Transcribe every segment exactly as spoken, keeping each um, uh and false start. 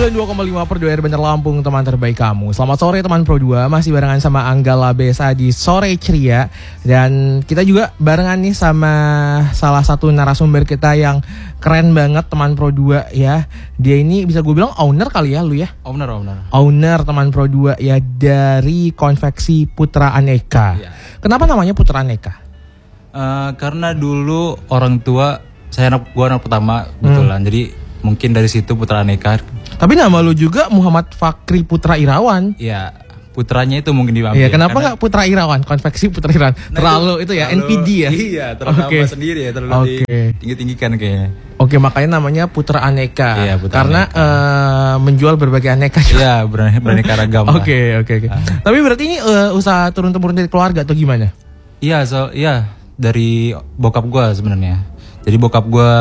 sembilan puluh dua koma lima per dua R Bandar Lampung, teman terbaik kamu. Selamat sore teman Pro dua, masih barengan sama Anggala Besa di Sore Ceria. Dan kita juga barengan nih sama salah satu narasumber kita yang keren banget teman Pro dua ya. Dia ini bisa gue bilang owner kali ya lu ya? Owner, owner. Owner teman Pro dua ya dari konveksi Putra Aneka. Ya. Kenapa namanya Putra Aneka? Uh, karena dulu orang tua, saya anak, gue anak pertama kebetulan. Hmm. Jadi mungkin dari situ Putra Aneka. Tapi nama lu juga Muhammad Fakri Putra Irawan. Iya, putranya itu mungkin diambil. Iya, kenapa nggak Putra Irawan? Konveksi Putra Irawan. Nah, terlalu itu, itu ya, terlalu, N P D ya? Iya, terlalu okay. Nama sendiri ya, terlalu okay. tinggi-tinggikan kayaknya. Oke, makanya namanya Putra Aneka. Iya, Putra Karena Aneka. Uh, menjual berbagai aneka. Iya, beraneka ragam. Oke, oke, oke. Tapi berarti ini uh, usaha turun-temurun dari keluarga atau gimana? Iya, so, iya dari bokap gue sebenarnya. Jadi bokap gue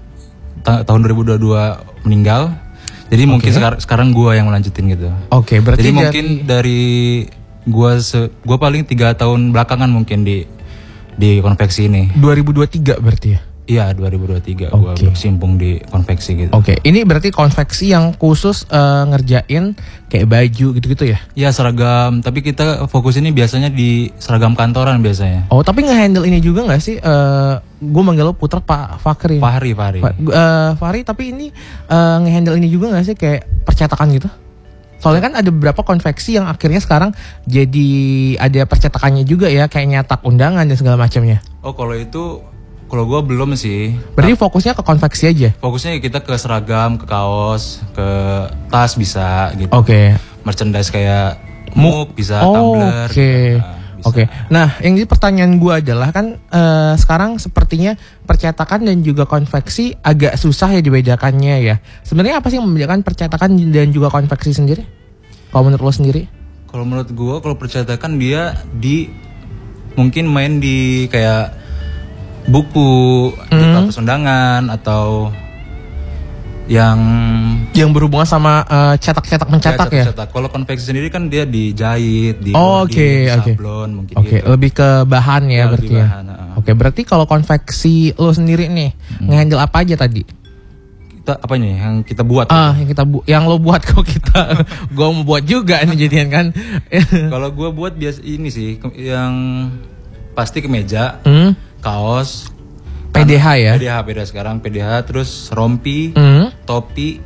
ta- tahun dua ribu dua puluh dua meninggal. Jadi okay. mungkin sekarang sekarang gue yang melanjutin gitu. Oke, okay, berarti jadi dari... mungkin dari gue se- gue paling tiga tahun belakangan mungkin di di konveksi ini. dua ribu dua puluh tiga berarti ya? Iya, dua ribu dua puluh tiga okay. gue berkecimpung di konveksi gitu. Oke, okay. Ini berarti konveksi yang khusus uh, ngerjain kayak baju gitu-gitu ya? Iya, seragam. Tapi kita fokus ini biasanya di seragam kantoran biasanya. Oh, tapi nge-handle ini juga nggak sih? Uh, gue manggil lo Putra Pak Fakri. Fahri, Fahri. Fa- uh, Fahri, tapi ini uh, nge-handle ini juga nggak sih kayak percetakan gitu? Soalnya kan ada beberapa konveksi yang akhirnya sekarang jadi ada percetakannya juga ya, kayak nyatak undangan dan segala macamnya. Oh, kalau itu kalau gue belum sih. Berarti fokusnya ke konveksi aja? Fokusnya kita ke seragam, ke kaos, ke tas bisa gitu. Oke. Okay. Merchandise kayak mug bisa, oh, tumbler. Oke. Okay. Oke. Okay. Nah, yang jadi pertanyaan gue adalah kan uh, sekarang sepertinya percetakan dan juga konveksi agak susah ya dibedakannya ya. Sebenarnya apa sih yang membedakan percetakan dan juga konveksi sendiri? Kalau menurut lo sendiri? Kalau menurut gue, kalau percetakan dia di mungkin main di kayak buku, di hmm. kertas undangan atau yang yang berhubungan sama uh, cetak-cetak mencetak ya. Cetak. Kalau konveksi sendiri kan dia dijahit, di oh, okay, okay. sablon mungkin okay. gitu. Lebih ke bahan ya, ya berarti ya. Bahan, uh. Oke, okay, berarti kalau konveksi lo sendiri nih hmm. nge-handle apa aja tadi? Kita apa nih yang kita buat? Ah, gitu? yang kita bu- yang lo buat kok kita. Gua mau buat juga nih jadian kan. Kalau gua buat biasa ini sih yang pasti kemeja. Hmm? Kaos, P D H ya? P D H, P D H sekarang P D H, terus rompi, mm. topi,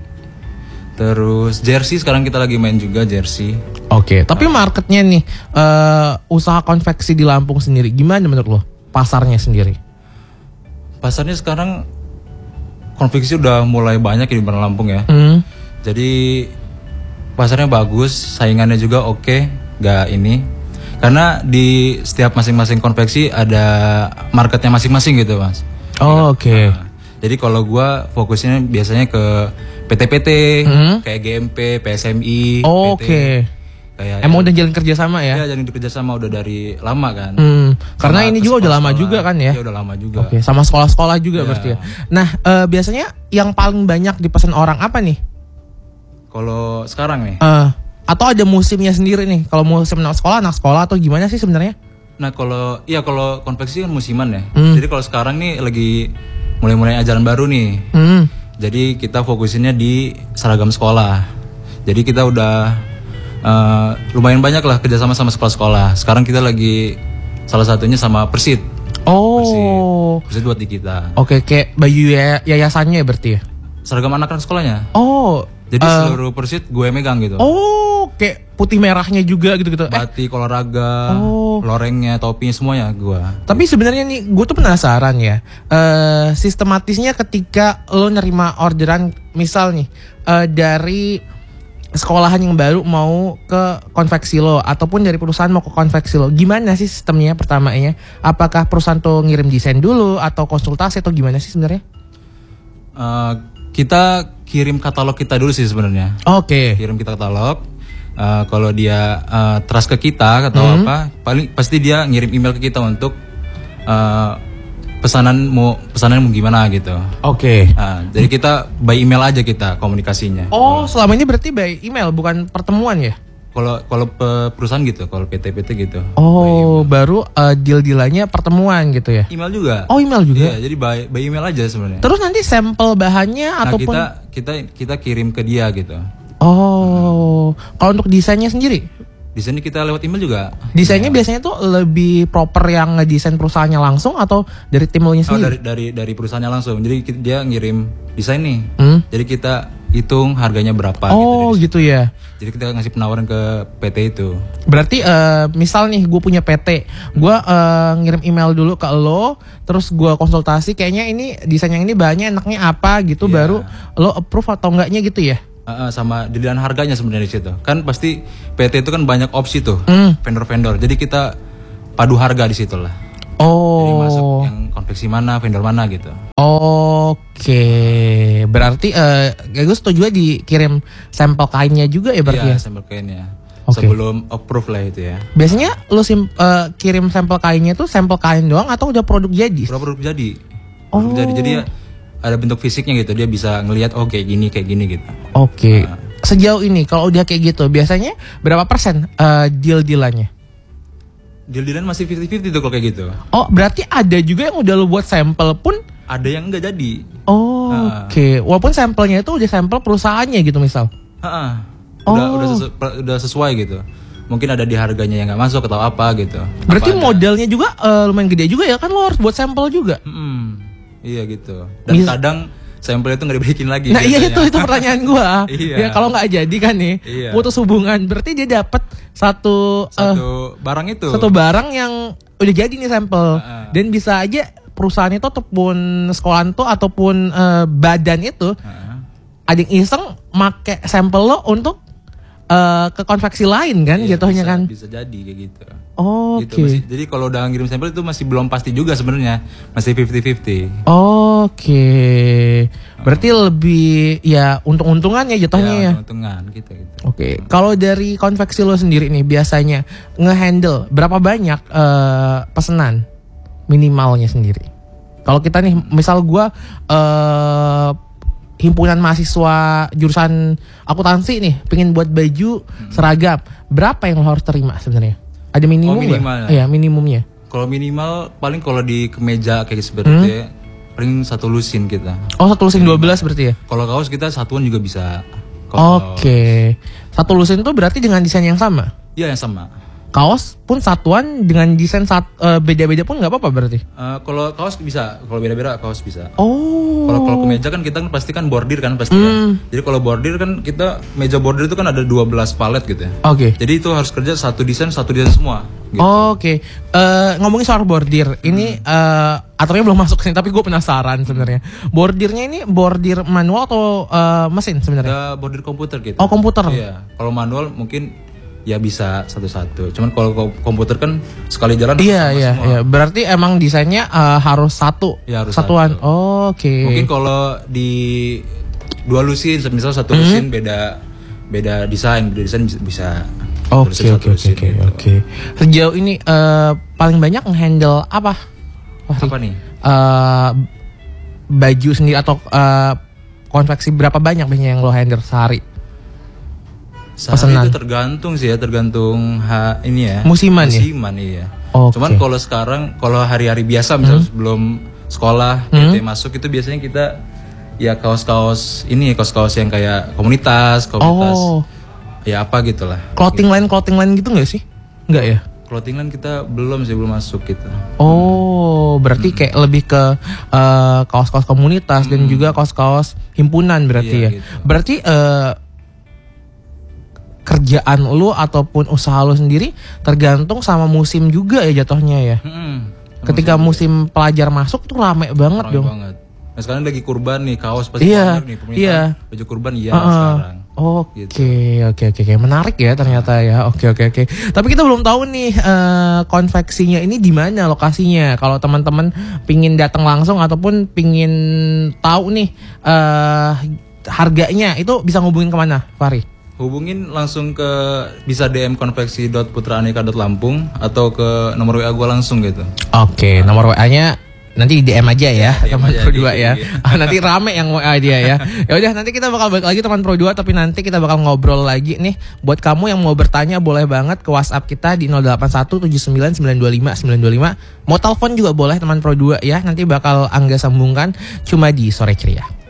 terus jersey sekarang kita lagi main juga jersey. Oke, okay. Tapi marketnya nih uh, usaha konveksi di Lampung sendiri gimana menurut lo? Pasarnya sendiri? Pasarnya sekarang konveksi udah mulai banyak di Bandar Lampung ya. Mm. Jadi pasarnya bagus, saingannya juga oke, okay, gak ini. Karena di setiap masing-masing konveksi ada marketnya masing-masing gitu mas. Oh oke. Okay. Nah, jadi kalau gue fokusnya biasanya ke P T P T, hmm? kayak G M P, P S M I. Oh, oke. Okay. Kayak emang udah jalan kerjasama ya? Iya, jalan kerjasama udah dari lama kan. Hmm, karena ini juga udah lama juga kan ya? Iya udah lama juga. Oke, okay. Sama sekolah-sekolah juga ya. Berarti ya. Nah uh, biasanya yang paling banyak dipesan orang apa nih? Kalau sekarang nih? Uh, Atau ada musimnya sendiri nih? Kalau musim anak sekolah, anak sekolah atau gimana sih sebenarnya? Nah kalau, iya kalau konveksi kan musiman ya. Hmm. Jadi kalau sekarang nih lagi mulai-mulai ajaran baru nih. Hmm. Jadi kita fokusinnya di seragam sekolah. Jadi kita udah uh, lumayan banyak lah kerjasama sama sekolah-sekolah. Sekarang kita lagi salah satunya sama Persit. Oh. Persit, Persit buat di kita. Oke, okay, kayak baju yayasannya berarti ya? Seragam anak-anak sekolahnya. Oh. Jadi uh, seluruh Persit gue megang gitu. Oh, kayak putih merahnya juga gitu-gitu. Batik, eh. olahraga, oh. lorengnya, topinya semuanya gue. Tapi sebenarnya nih, gue tuh penasaran ya. Uh, sistematisnya ketika lo nerima orderan, misal nih uh, dari sekolahan yang baru mau ke konveksi lo, ataupun dari perusahaan mau ke konveksi lo, gimana sih sistemnya pertamanya? Apakah perusahaan tuh ngirim desain dulu atau konsultasi atau gimana sih sebenarnya? Uh, kita kirim katalog kita dulu sih sebenarnya. Oke. Okay. Kirim kita katalog. Uh, kalau dia uh, trust ke kita atau mm-hmm. apa, paling pasti dia ngirim email ke kita untuk uh, pesanan mau pesanan mau gimana gitu. Oke. Okay. Uh, jadi kita by email aja kita komunikasinya. Oh, kalo, selama ini berarti by email bukan pertemuan ya? Kalau kalau perusahaan gitu, kalau P T P T gitu. Oh, baru uh, deal-dealannya pertemuan gitu ya? Email juga. Oh, email juga. Iya, jadi by, by email aja sebenarnya. Terus nanti sampel bahannya nah, ataupun kita kita kita kirim ke dia gitu. Oh, kalau untuk desainnya sendiri? Desainnya kita lewat email juga. Desainnya biasanya tuh lebih proper yang ngedesain perusahaannya langsung atau dari tim lo nya Oh, sendiri? dari dari dari perusahaannya langsung. Jadi ki- dia ngirim desain nih. Hmm? Jadi kita hitung harganya berapa Oh gitu. gitu ya. Jadi kita ngasih penawaran ke P T itu. Berarti eh, misal nih gue punya P T, gue eh, ngirim email dulu ke lo, terus gue konsultasi kayaknya ini desain yang ini bahannya enaknya apa gitu, Iya. baru lo approve atau enggaknya gitu ya? Uh, uh, sama dilihat harganya sebenarnya di situ. Kan pasti P T itu kan banyak opsi tuh, Hmm. vendor-vendor. Jadi kita padu harga di situ lah. Jadi masuk Oh, yang konveksi mana, vendor mana gitu. oke. Berarti eh gue setuju aja dikirim sampel kainnya juga ya berarti Iya, ya? sampel kainnya. Oke. Sebelum approve lah itu ya. Biasanya lo sim, eh, kirim sampel kainnya tuh sampel kain doang atau udah produk jadi? Produk jadi. Oh. Produk jadi. Jadi ya ada bentuk fisiknya gitu. Dia bisa ngelihat oh kayak gini, kayak gini gitu. Oke. Nah. Sejauh ini kalau udah kayak gitu biasanya berapa persen eh, deal-dealannya? Deal-dealan masih fifty fifty tuh kalau kayak gitu. Oh, berarti ada juga yang udah lo buat sampel pun. Ada yang enggak jadi. Oh, Nah. oke. Walaupun sampelnya itu udah sampel perusahaannya gitu misal. Ha-ha. Udah Oh. udah sesu- udah sesuai gitu. Mungkin ada di harganya yang nggak masuk atau apa gitu. Berarti Apa ada- modalnya juga eh, lumayan gede juga ya kan, lo harus buat sampel juga. Mm-mm. Iya gitu. Dan Mis- kadang sampel itu nggak dibalikin lagi. Nah iya biasanya. itu itu pertanyaan gua. Iya. Ya kalau nggak jadi kan nih, Iya. putus hubungan, berarti dia dapat satu eh, Satu barang itu. satu barang yang udah jadi nih sampel, Heeh. dan bisa aja perusahaan itu ataupun sekolah itu ataupun eh, badan itu Heeh. ada yang iseng make sampel lo untuk eh, ke konveksi lain kan, Iya, jatuhnya bisa- kan. Bisa jadi kayak gitu. Oke. Gitu, masih- jadi kalau udah ngirim sampel itu masih belum pasti juga sebenarnya, masih fifty fifty. Oke. Berarti lebih ya untung-untungan ya jatuhnya ya. Untungan gitu gitu. Oke, kalau dari konveksi lo sendiri nih biasanya ngehandle berapa banyak eh, pesanan minimalnya sendiri? Kalau kita nih, misal gua eh, himpunan mahasiswa jurusan akuntansi nih, pengen buat baju seragam, berapa yang lo harus terima sebenarnya? Ada minimum Oh, nggak? minimal ya? Iya, minimumnya. Kalau minimal paling kalau di kemeja kayak seperti ya, paling satu lusin kita. Oh, satu lusin dua belas berarti ya? Kalau kaos kita satuan juga bisa. Kalau- Oke. Satu lusin itu berarti dengan desain yang sama? Iya yang sama. Kaos pun satuan dengan desain sat, eh, beda-beda pun nggak apa-apa berarti? Eh, kalau kaos bisa, kalau beda-beda kaos bisa. Oh. Kalau kalau kemeja kan kita kan pasti kan bordir kan pasti ya. Jadi kalau bordir kan kita meja bordir itu kan ada dua belas palet gitu ya. Oke. Jadi itu harus kerja satu desain satu desain semua. Gitu. Oke. Eh, ngomongin soal bordir, ini eh aturannya belum masuk sini, tapi gue penasaran sebenarnya. Bordirnya ini bordir manual atau eh, mesin sebenarnya? Ada bordir komputer gitu. Oh, komputer. Iya. Kalau manual mungkin ya bisa satu-satu. Cuman kalau ko- komputer kan sekali jalan harus Iya sama iya semua. iya. Berarti emang desainnya eh, harus satu, Iya, harus satuan. Oke. Mungkin kalau di dua lusin, misal satu Hmm. lusin beda beda desain, beda desain bisa. bisa Oke tulisan oke satu oke lusin oke gitu. oke. Sejauh ini eh, paling banyak ngehandle apa? Fahri? Apa nih? Eh, baju sendiri atau eh, konveksi berapa banyak biasanya yang lo handle sehari? Sehari Pesanan. itu tergantung sih ya, tergantung ha, ini ya. Musiman ya? Musiman iya. Oke. Cuman kalau sekarang kalau hari-hari biasa misalnya sebelum sekolah Hmm. P T masuk itu biasanya kita ya kaos-kaos ini kaos-kaos yang kayak komunitas, komunitas. Oh. Ya apa gitulah. Clothing line clothing line gitu nggak sih? Nggak ya? Clothing line kita belum sih belum masuk gitu. Oh, berarti kayak lebih ke eh, kaos-kaos komunitas dan juga kaos-kaos himpunan berarti Iya, ya. gitu. Berarti eh, kerjaan lu ataupun usaha lu sendiri tergantung sama musim juga ya jatuhnya ya. Hmm. Ketika musim pelajar masuk tuh rame banget Ramai dong. banget. Nah sekarang lagi kurban nih kaos pasti Iya, banyak nih pemerintah. iya. Baju kurban iya Heeh. sekarang. Oke, Gitu. oke, oke, oke, menarik ya ternyata ya. Oke, oke, oke. Tapi kita belum tahu nih eh, konveksinya ini di mana lokasinya. Kalau teman-teman pingin datang langsung ataupun pingin tahu nih eh, harganya, itu bisa ngubungin kemana, Fahri? Hubungin langsung ke bisa D M konveksi dot putraaneka dot lampung atau ke nomor W A gue langsung gitu. Oke, nomor W A-nya nanti di D M aja ya, D M teman aja, Pro dua di- ya. di- Ah, nanti rame yang W A dia ya. Ya udah, nanti kita bakal balik lagi teman Pro dua, tapi nanti kita bakal ngobrol lagi nih. Buat kamu yang mau bertanya boleh banget ke WhatsApp kita di nol delapan satu tujuh sembilan sembilan dua lima sembilan dua lima. Mau telepon juga boleh teman Pro dua ya. Nanti bakal Angga sambungkan cuma di Sore Ceria.